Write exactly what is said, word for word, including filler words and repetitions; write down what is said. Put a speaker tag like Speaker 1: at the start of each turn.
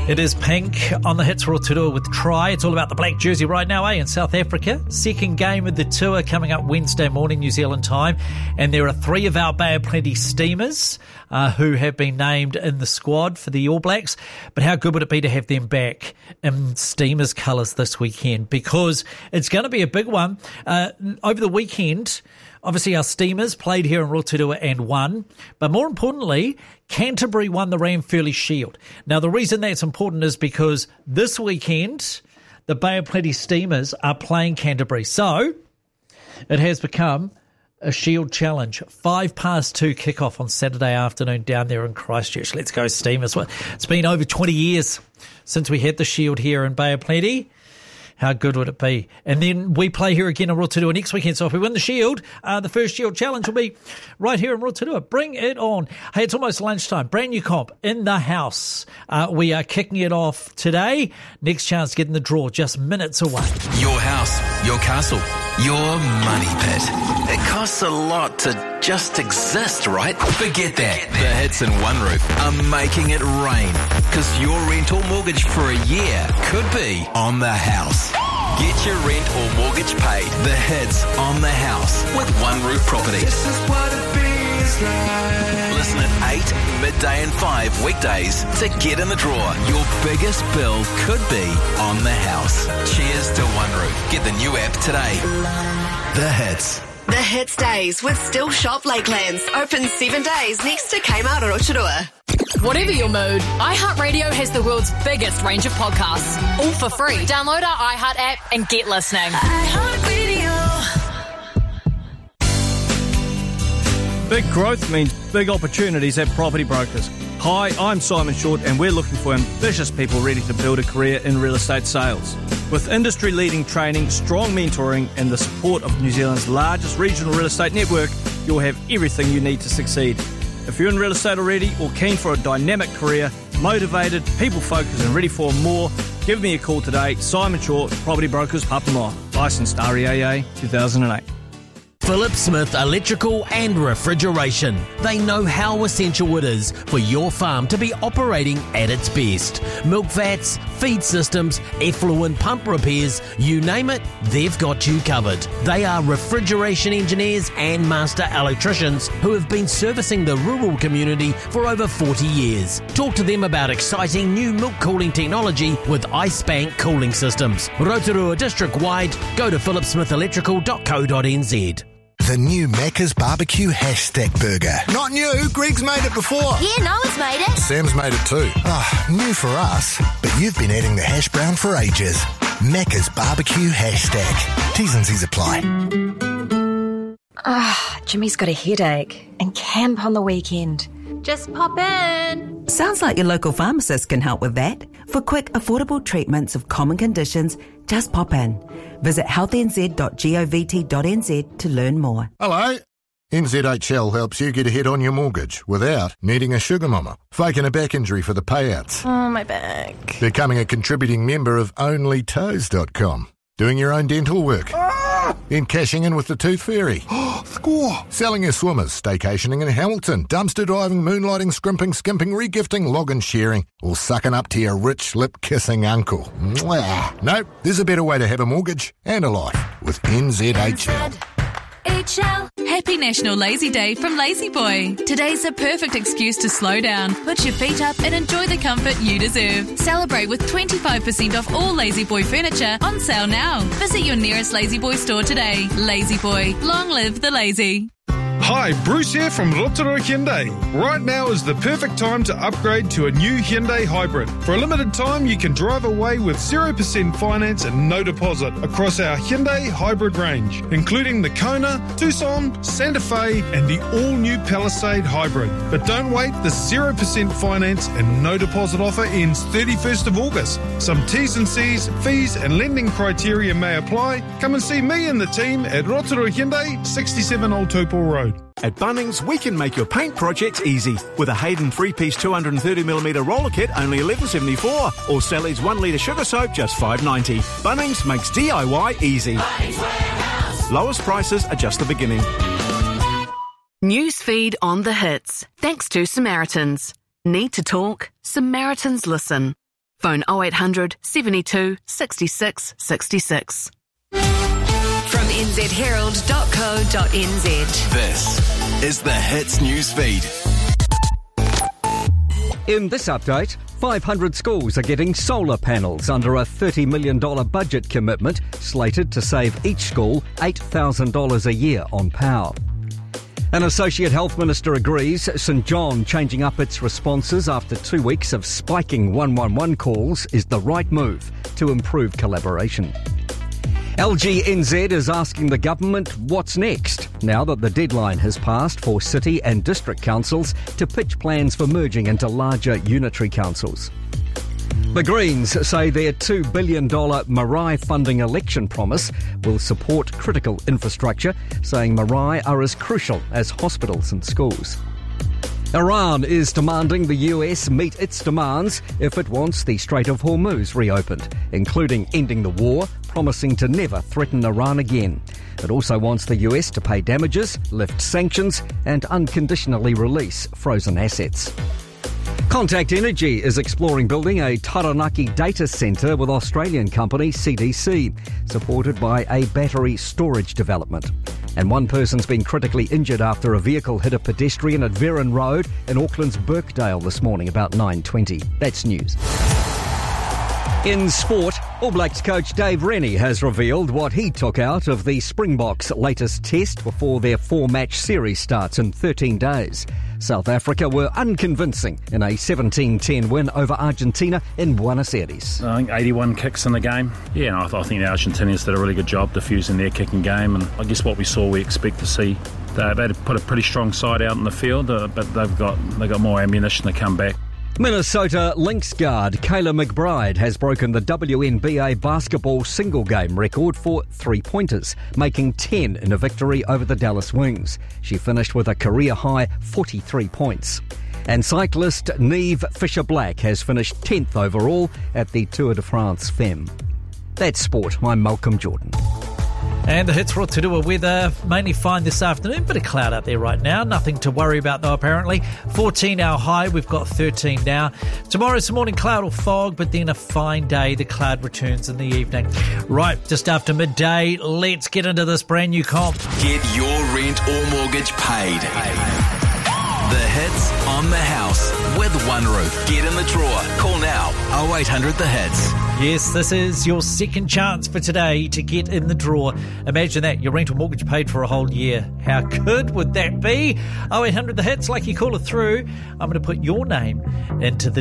Speaker 1: It is Pink on the Hits Rotorua with Try. It's all about the black jersey right now, eh, in South Africa. Second game of the tour coming up Wednesday morning, New Zealand time. And there are three of our Bay of Plenty Steamers uh, who have been named in the squad for the All Blacks. But how good would it be to have them back in Steamers colours this weekend? Because it's going to be a big one. Uh, over the weekend, obviously our Steamers played here in Rotorua and won. But more importantly, Canterbury won the Ranfurly Shield. Now, the reason that's important is because this weekend, the Bay of Plenty Steamers are playing Canterbury. So, it has become a Shield challenge. Five past two kickoff on Saturday afternoon down there in Christchurch. Let's go Steamers. It's been over twenty years since we had the Shield here in Bay of Plenty. How good would it be? And then we play here again in Rotorua next weekend. So if we win the Shield, uh, the first Shield challenge will be right here in Rotorua. Bring it on. Hey, it's almost lunchtime. Brand new comp in the house. Uh, we are kicking it off today. Next chance to get in the draw just minutes away.
Speaker 2: Your house, your castle, your money pit. It costs a lot to just exist, right? Forget that. The Hits and One Roof are making it rain. Because your rent or mortgage for a year could be on the house. Get your rent or mortgage paid. The Hits on the house with One Roof Property. This is what it feels like. Listen at eight, midday and five weekdays to get in the draw. Your biggest bill could be on the house. Cheers to One Roof. Get the new app today. The Hits.
Speaker 3: The Hits Days with Still Shop Lakelands. Open seven days next to Kmart Rotorua.
Speaker 4: Whatever your mood, iHeartRadio has the world's biggest range of podcasts. All for free. Download our iHeart app and get listening.
Speaker 5: iHeartRadio.
Speaker 6: Big growth means big opportunities at Property Brokers. Hi, I'm Simon Short and we're looking for ambitious people ready to build a career in real estate sales. With industry-leading training, strong mentoring and the support of New Zealand's largest regional real estate network, you'll have everything you need to succeed. If you're in real estate already or keen for a dynamic career, motivated, people-focused and ready for more, give me a call today. Simon Short, Property Brokers, Papamoa. Licensed R E A A two thousand eight.
Speaker 7: Philip Smith Electrical and Refrigeration. They know how essential it is for your farm to be operating at its best. Milk vats, feed systems, effluent pump repairs, you name it, they've got you covered. They are refrigeration engineers and master electricians who have been servicing the rural community for over forty years. Talk to them about exciting new milk cooling technology with Ice Bank cooling systems. Rotorua district-wide, go to philip smith electrical dot co dot n z.
Speaker 8: The new Macca's Barbecue Hash Stack Burger. Not new, Greg's made it before.
Speaker 5: Yeah, Noah's made it.
Speaker 8: Sam's made it too. Ah, new for us, but you've been adding the hash brown for ages. Macca's Barbecue Hash Stack. T's and C's apply.
Speaker 9: Ah, Jimmy's got a headache and camp on the weekend.
Speaker 10: Just pop in.
Speaker 11: Sounds like your local pharmacist can help with that. For quick, affordable treatments of common conditions, just pop in. Visit health n z dot govt dot n z to learn more.
Speaker 12: Hello. N Z H L helps you get ahead on your mortgage without needing a sugar mama, faking a back injury for the payouts.
Speaker 10: Oh, my back.
Speaker 12: Becoming a contributing member of only toes dot com. Doing your own dental work. Ah! Then cashing in with the Tooth Fairy. Score! Selling your swimmers, staycationing in Hamilton, dumpster diving, moonlighting, scrimping, skimping, re-gifting, log and sharing, or sucking up to your rich lip-kissing uncle. Mwah. Nope, there's a better way to have a mortgage and a life with N Z H L.
Speaker 13: H L. Happy National Lazy Day from Lazy Boy. Today's a perfect excuse to slow down, put your feet up and enjoy the comfort you deserve. Celebrate with twenty-five percent off all Lazy Boy furniture on sale now. Visit your nearest Lazy Boy store today. Lazy Boy. Long live the lazy.
Speaker 14: Hi, Bruce here from Rotorua Hyundai. Right now is the perfect time to upgrade to a new Hyundai Hybrid. For a limited time, you can drive away with zero percent finance and no deposit across our Hyundai Hybrid range, including the Kona, Tucson, Santa Fe and the all-new Palisade Hybrid. But don't wait, the zero percent finance and no deposit offer ends thirty-first of August. Some T's and C's, fees and lending criteria may apply. Come and see me and the team at Rotorua Hyundai, sixty-seven Old Tupel Road.
Speaker 15: At Bunnings, we can make your paint projects easy. With a Hayden three-piece two hundred thirty millimetre roller kit, only eleven seventy-four, or Sally's one litre sugar soap, just five ninety. Bunnings makes D I Y easy. Lowest prices are just the beginning.
Speaker 3: Newsfeed on the hits. Thanks to Samaritans. Need to talk? Samaritans listen.
Speaker 16: Phone oh eight hundred, seventy-two, sixty-six, sixty-six.
Speaker 3: From n z herald dot co dot n z.
Speaker 2: This is the Hits News Feed.
Speaker 17: In this update, five hundred schools are getting solar panels under a thirty million dollars budget commitment slated to save each school eight thousand dollars a year on power. An Associate Health Minister agrees St John changing up its responses after two weeks of spiking one one one calls is the right move to improve collaboration. L G N Z is asking the government what's next, now that the deadline has passed for city and district councils to pitch plans for merging into larger unitary councils. The Greens say their two billion dollars Marai funding election promise will support critical infrastructure, saying Marai are as crucial as hospitals and schools. Iran is demanding the U S meet its demands if it wants the Strait of Hormuz reopened, including ending the war, promising to never threaten Iran again. It also wants the U S to pay damages, lift sanctions, and unconditionally release frozen assets. Contact Energy is exploring building a Taranaki data centre with Australian company C D C, supported by a battery storage development. And one person's been critically injured after a vehicle hit a pedestrian at Verron Road in Auckland's Birkdale this morning about nine twenty. That's news. In sport, All Blacks coach Dave Rennie has revealed what he took out of the Springboks' latest test before their four-match series starts in thirteen days. South Africa were unconvincing in a seventeen ten win over Argentina in Buenos Aires.
Speaker 18: I think eighty-one kicks in the game. Yeah, and I, th- I think the Argentinians did a really good job diffusing their kicking game, and I guess what we saw we expect to see. They, they put a pretty strong side out in the field, uh, but they've got they got more ammunition to come back.
Speaker 17: Minnesota Lynx guard Kayla McBride has broken the W N B A basketball single game record for three-pointers, making ten in a victory over the Dallas Wings. She finished with a career-high forty-three points. And cyclist Niamh Fisher-Black has finished tenth overall at the Tour de France Femme. That's sport. I'm Malcolm Jordan.
Speaker 1: And the Hits Rotorua weather, mainly fine this afternoon. Bit of cloud out there right now. Nothing to worry about though, apparently. fourteen our high. We've got thirteen now. Tomorrow, some morning cloud or fog, but then a fine day. The cloud returns in the evening. Right, just after midday, let's get into this brand new comp.
Speaker 2: Get your rent or mortgage paid. The Hits on the house with One Roof. Get in the drawer. Call now. oh eight hundred the hits.
Speaker 1: Yes, this is your second chance for today to get in the drawer. Imagine that, your rent or mortgage paid for a whole year. How good would that be? oh eight hundred the hits, like you call it through. I'm going to put your name into the